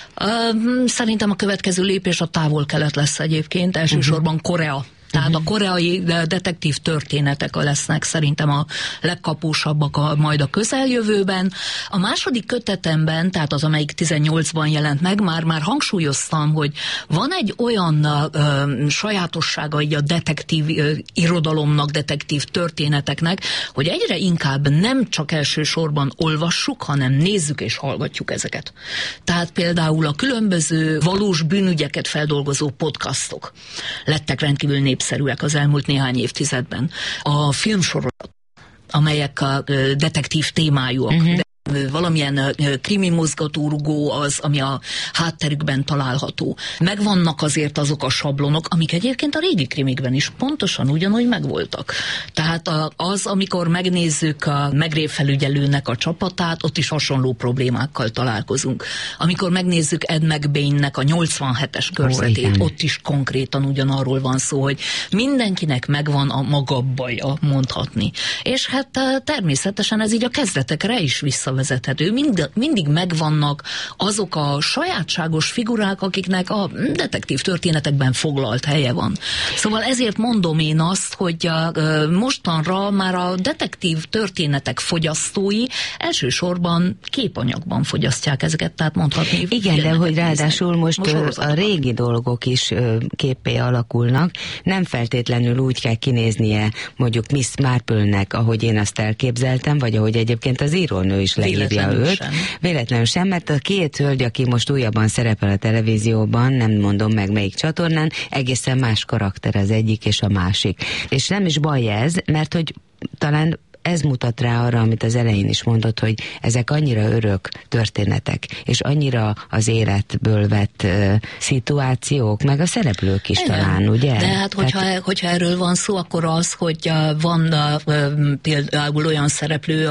Szerintem a következő lépés a Távol-Kelet lesz egyébként, elsősorban Korea. Tehát a koreai detektív történetek lesznek szerintem a legkapósabbak majd a közeljövőben. A második kötetemben, tehát az, amelyik 18-ban jelent meg, már hangsúlyoztam, hogy van egy olyan sajátossága így a detektív irodalomnak, detektív történeteknek, hogy egyre inkább nem csak elsősorban olvassuk, hanem nézzük és hallgatjuk ezeket. Tehát például a különböző valós bűnügyeket feldolgozó podcastok lettek rendkívül népszerűek az elmúlt néhány évtizedben. A filmsorozat, amelyek a detektív témájúak, de valamilyen krimi mozgatórugó az, ami a hátterükben található. Megvannak azért azok a sablonok, amik egyébként a régi krimikben is pontosan ugyanúgy megvoltak. Tehát az, amikor megnézzük a megrévfelügyelőnek a csapatát, ott is hasonló problémákkal találkozunk. Amikor megnézzük Ed McBain-nek a 87-es körzetét, ott is konkrétan ugyanarról van szó, hogy mindenkinek megvan a maga baja, mondhatni. És hát természetesen ez így a kezdetekre is visszavezethető. Mindig megvannak azok a sajátságos figurák, akiknek a detektív történetekben foglalt helye van. Szóval ezért mondom én azt, hogy mostanra már a detektív történetek fogyasztói elsősorban képanyagban fogyasztják ezeket, tehát mondhatni. Igen, de hogy ráadásul most a régi dolgok is képpé alakulnak, nem feltétlenül úgy kell kinéznie mondjuk Miss Marple-nek, ahogy én azt elképzeltem, vagy ahogy egyébként az írónő is leírja őt. Véletlenül sem, mert a két hölgy, aki most újabban szerepel a televízióban, nem mondom meg melyik csatornán, egészen más karakter az egyik és a másik. És nem is baj ez, mert hogy talán ez mutat rá arra, amit az elején is mondott, hogy ezek annyira örök történetek, és annyira az életből vett szituációk, meg a szereplők is talán, ugye? De hát, hogyha erről van szó, akkor az, hogy van például olyan szereplő,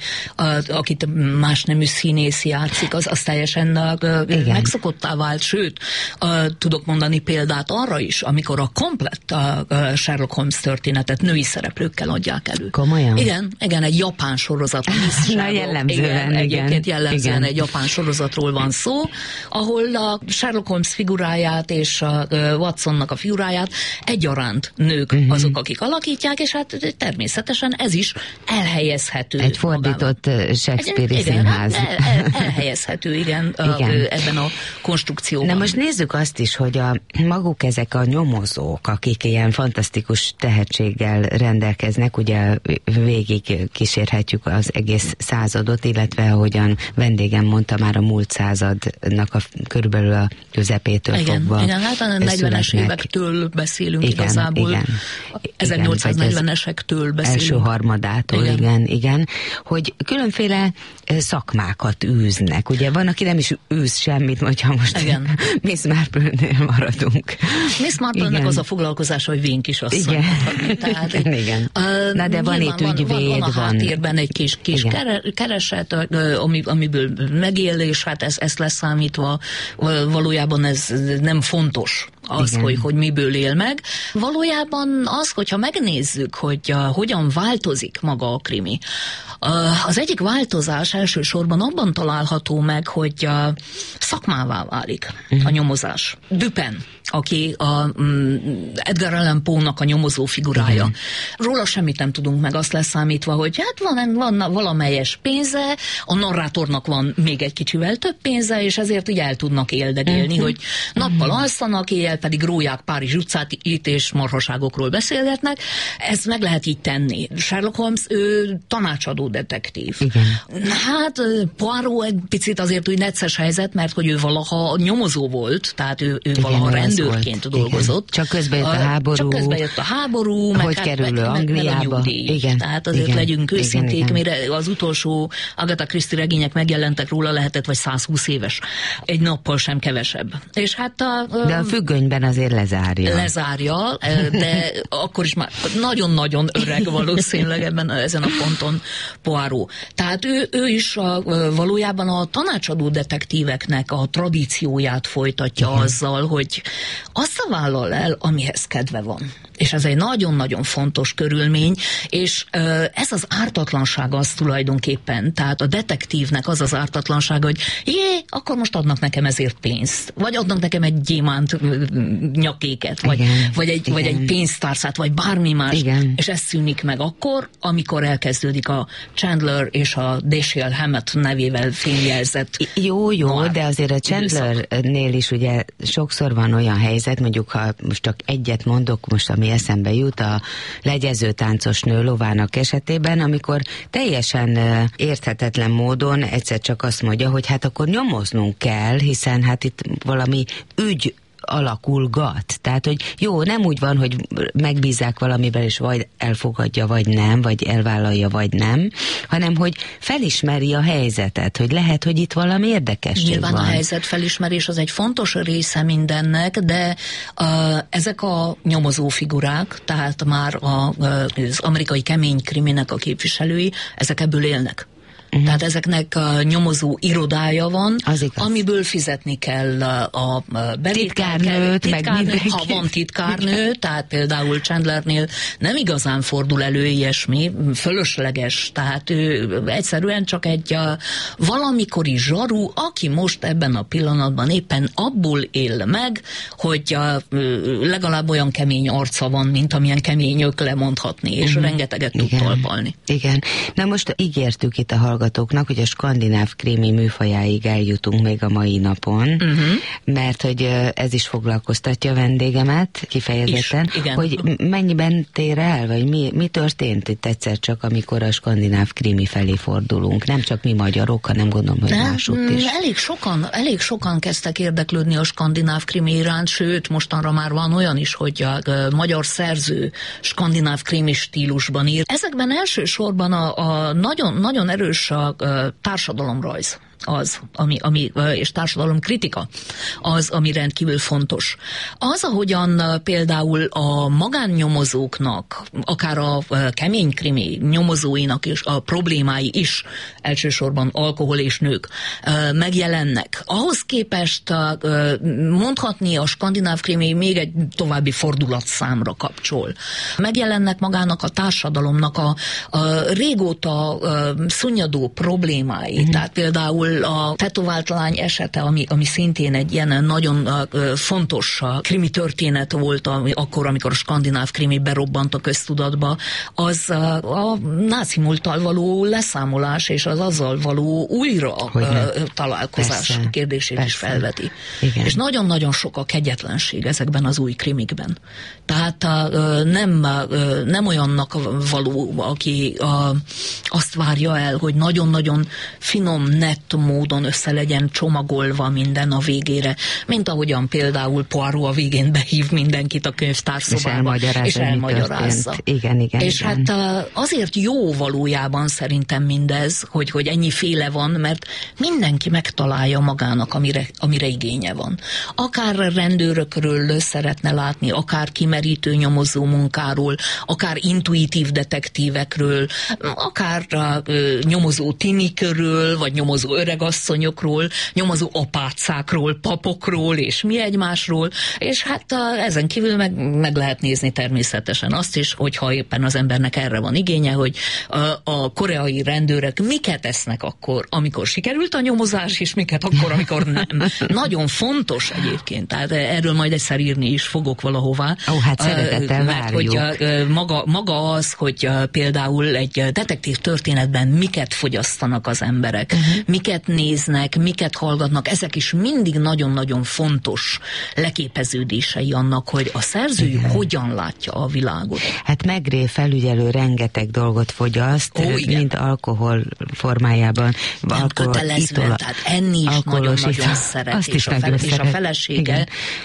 akit más nemű színész játszik, az teljesen megszokottá vált, sőt, tudok mondani példát arra is, amikor a komplett Sherlock Holmes történetet női szereplőkkel adják elő. Komolyan? Igen, egy japán sorozat. Jellemzően egy japán sorozatról van szó, ahol a Sherlock Holmes figuráját és a Watsonnak a figuráját egyaránt nők azok, akik alakítják, és hát természetesen ez is elhelyezhető. Egy fordított Shakespeare-i színház. Elhelyezhető, ebben a konstrukcióban. Na most nézzük azt is, hogy maguk ezek a nyomozók, akik ilyen fantasztikus tehetséggel rendelkeznek, ugye végig kísérhetjük az egész századot, illetve ahogyan vendégem mondta, már a múlt századnak körülbelül a közepétől fogva. Igen, hát a 40-es évektől beszélünk igazából. 1840-esektől beszélünk. Első harmadától, igen. Hogy különféle szakmákat űznek. Ugye van, aki nem is űz semmit, hogyha most Miss Marple-nél maradunk. Miss Marple-nek az a foglalkozása, hogy vén kis asszony. Igen. Na de van itt ügyvéd, van a háttérben egy kis kereset, amiből megél, és hát ezt leszámítva valójában ez nem fontos az, hogy miből él meg. Valójában az, hogyha megnézzük, hogy hogyan változik maga a krimi. Az egyik változás elsősorban abban található meg, hogy szakmává válik a nyomozás. Dupin, aki Edgar Allan Poe-nak a nyomozó figurája. Róla semmit nem tudunk meg, azt leszámítva, hogy hát van valamelyes pénze, a narrátornak van még egy kicsivel több pénze, és ezért így el tudnak éldegélni, hogy nappal alszanak, éjjel pedig róják Párizs utcát itt, és marhaságokról beszélgetnek. Ezt meg lehet így tenni. Sherlock Holmes, ő tanácsadó detektív. Hát Poirot egy picit azért úgy necces helyzet, mert hogy ő valaha nyomozó volt, tehát ő valaha rendőr rendőrként dolgozott. Csak közben jött a háború. Meg hogy kerül Angliába. Meg a nyugdíj. Tehát azért legyünk őszinték, mire az utolsó Agatha Christie regények megjelentek róla, lehetett vagy 120 éves. Egy nappal sem kevesebb. És hát de a függönyben azért lezárja, de akkor is már nagyon-nagyon öreg valószínűleg ezen a ponton Poirot. Tehát ő is valójában a tanácsadó detektíveknek a tradícióját folytatja azzal, hogy azt vállal el, amihez kedve van. És ez egy nagyon-nagyon fontos körülmény, és ez az ártatlanság az tulajdonképpen, tehát a detektívnek az az ártatlansága, hogy akkor most adnak nekem ezért pénzt, vagy adnak nekem egy gyémánt nyakéket, vagy egy pénztárcát, vagy bármi más, és ez szűnik meg akkor, amikor elkezdődik a Chandler és a Dashiell Hammett nevével fényjelzett. Jó, de azért a Chandlernél is ugye sokszor van olyan helyzet, mondjuk ha most csak egyet mondok, most ami eszembe jut, a legyező táncos nő Lovának esetében, amikor teljesen érthetetlen módon egyszer csak azt mondja, hogy hát akkor nyomoznunk kell, hiszen hát itt valami ügy alakulgat. Tehát, hogy jó, nem úgy van, hogy megbízzák valamiben, és vagy elfogadja, vagy nem, vagy elvállalja, vagy nem, hanem, hogy felismeri a helyzetet, hogy lehet, hogy itt valami érdekesség Nyilván van. A helyzet felismerés az egy fontos része mindennek, de ezek a nyomozó figurák, tehát már az amerikai kemény kriminek a képviselői, ezek ebből élnek. Tehát ezeknek a nyomozó irodája van, amiből fizetni kell a titkárnőt, ha van titkárnő, tehát például Chandlernél nem igazán fordul elő ilyesmi, fölösleges, tehát ő egyszerűen csak egy valamikori zsaru, aki most ebben a pillanatban éppen abból él meg, hogy legalább olyan kemény arca van, mint amilyen kemény ökle mondhatni, és rengeteget tud talpalni. Igen. Na most ígértük itt a hallgatóknak, hogy a skandináv krimi műfajáig eljutunk még a mai napon, mert hogy ez is foglalkoztatja a vendégemet kifejezetten, hogy mennyiben tér el, vagy mi történt itt egyszer csak, amikor a skandináv krimi felé fordulunk. Nem csak mi magyarok, hanem gondolom, hogy másutt is. Elég sokan kezdtek érdeklődni a skandináv krimi iránt, sőt, mostanra már van olyan is, hogy a magyar szerző skandináv krimi stílusban ír. Ezekben elsősorban a nagyon erős a társadalomrajz és társadalomkritika az, ami rendkívül fontos. Az, ahogyan például a magánnyomozóknak, akár a kemény krimi nyomozóinak is a problémái is, elsősorban alkohol és nők megjelennek. Ahhoz képest mondhatni a skandináv krimi még egy további fordulatszámra kapcsol. Megjelennek magának a társadalomnak a régóta szunnyadó problémái, tehát például a tetovált lány esete, ami szintén egy ilyen nagyon fontos krimi történet volt akkor, amikor a skandináv krimi berobbant a köztudatba, az a náci múlttal való leszámolás és az azzal való újra találkozás kérdését is felveti. Igen. És nagyon-nagyon sok a kegyetlenség ezekben az új krimikben. Tehát nem olyannak való, aki azt várja el, hogy nagyon-nagyon finom, nett módon össze legyen csomagolva minden a végére, mint ahogyan például Poirot a végén behív mindenkit a könyvtárszobába, és elmagyarázza. Igen. És hát azért jó valójában szerintem mindez, hogy ennyiféle van, mert mindenki megtalálja magának, amire igénye van. Akár rendőrökről szeretne látni, akár kimerítő nyomozó munkáról, akár intuitív detektívekről, akár nyomozó tinikről, vagy nyomozó öregasszonyokról, nyomozó apácákról, papokról, és mi egymásról, és hát ezen kívül meg lehet nézni természetesen azt is, hogyha éppen az embernek erre van igénye, hogy a koreai rendőrök miket esznek akkor, amikor sikerült a nyomozás, és miket akkor, amikor nem. Nagyon fontos egyébként, tehát erről majd egyszer írni is fogok valahová. Hát szeretettel várjuk. Hogy maga az, hogy például egy detektív történetben miket fogyasztanak az emberek, miket miket néznek, miket hallgatnak, ezek is mindig nagyon-nagyon fontos leképeződései annak, hogy a szerző hogyan látja a világot. Hát Maigret felügyelő rengeteg dolgot fogyaszt, mint alkohol formájában. Nem kötelezve, tehát enni is nagyon-nagyon szeret, és a felesége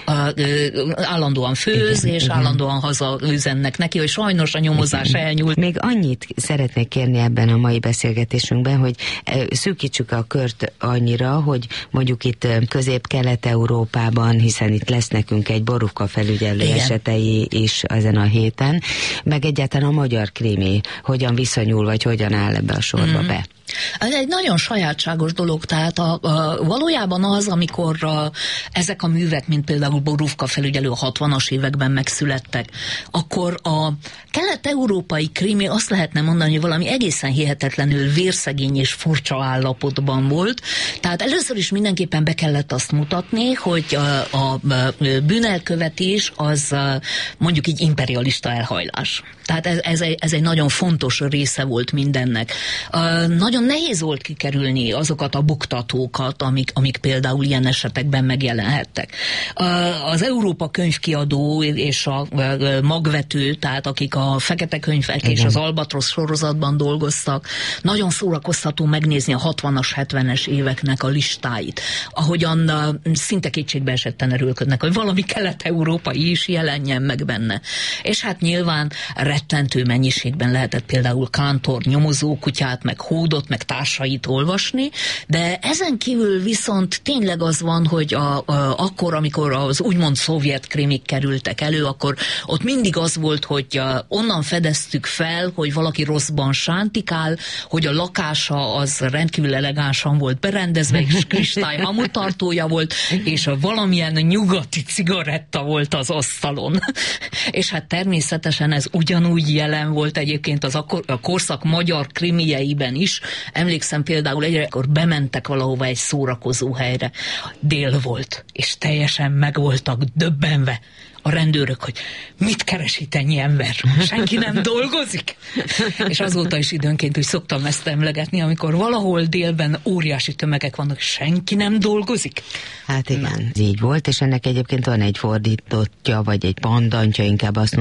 állandóan főz, és állandóan hazaüzennek neki, hogy sajnos a nyomozás elnyúlt. Még annyit szeretnék kérni ebben a mai beszélgetésünkben, hogy szűkítsük a kört annyira, hogy mondjuk itt Közép-Kelet-Európában, hiszen itt lesz nekünk egy Borufka felügyelő esetei is ezen a héten, meg egyáltalán a magyar krimi hogyan viszonyul, vagy hogyan áll ebbe a sorba be. Ez egy nagyon sajátságos dolog, tehát valójában az, amikor ezek a művek, mint például Borufka felügyelő a 60-as években megszülettek, akkor a kelet-európai krimi azt lehetne mondani, hogy valami egészen hihetetlenül vérszegény és furcsa állapotban volt. Tehát először is mindenképpen be kellett azt mutatni, hogy a bűnelkövetés az mondjuk így imperialista elhajlás. Tehát ez egy nagyon fontos része volt mindennek. Nagyon nehéz volt kikerülni azokat a buktatókat, amik például ilyen esetekben megjelenhettek. Az Európa könyvkiadó és a magvető, tehát akik a Fekete Könyvek és az Albatrosz sorozatban dolgoztak, nagyon szórakoztató megnézni a 60-as, 70-es éveknek a listáit, ahogyan szinte kétségbe esetten erőlködnek, hogy valami kelet-európai is jelenjen meg benne. És hát nyilván rettentő mennyiségben lehetett például Kántor nyomozókutyát, meg Hódot, meg társait olvasni, de ezen kívül viszont tényleg az van, hogy akkor, amikor az úgymond szovjet krimik kerültek elő, akkor ott mindig az volt, hogy onnan fedeztük fel, hogy valaki rosszban sántikál, hogy a lakása az rendkívül elegánsan volt berendezve, és kristály hamutartója volt, és valamilyen nyugati cigaretta volt az asztalon. És hát természetesen ez ugyanúgy jelen volt egyébként a korszak magyar krimieiben is. Emlékszem például egykor bementek valahova egy szórakozó helyre. Dél volt, és teljesen meg voltak döbbenve a rendőrök, hogy mit keres itt ennyi ember? Senki nem dolgozik? És azóta is időnként úgy szoktam ezt emlegetni, amikor valahol délben óriási tömegek vannak, senki nem dolgozik? Hát igen, így volt, és ennek egyébként van egy fordítottja, vagy egy pandantja, inkább azt